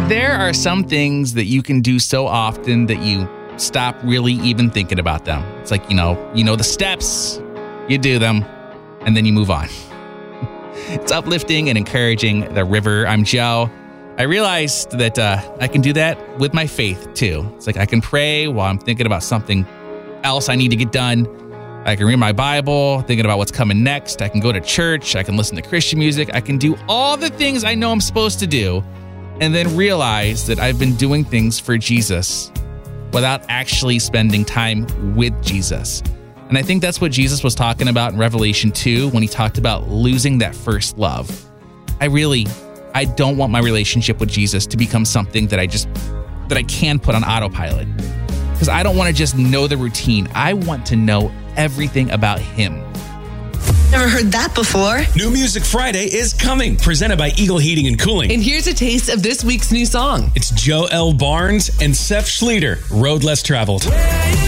There are some things that you can do so often that you stop really even thinking about them. It's like, you know the steps, you do them, and then you move on. It's uplifting and encouraging. The River. I'm Joe. I realized that I can do that with my faith too. It's like I can pray while I'm thinking about something else I need to get done. I can read my Bible, thinking about what's coming next. I can go to church. I can listen to Christian music. I can do all the things I know I'm supposed to do, and then realize that I've been doing things for Jesus without actually spending time with Jesus. And I think that's what Jesus was talking about in Revelation 2 when he talked about losing that first love. I don't want my relationship with Jesus to become something that I can put on autopilot. Because I don't want to just know the routine. I want to know everything about him. Never heard that before. New Music Friday is coming, presented by Eagle Heating and Cooling. And here's a taste of this week's new song. It's Joe L. Barnes and Seth Schleter, Road Less Traveled.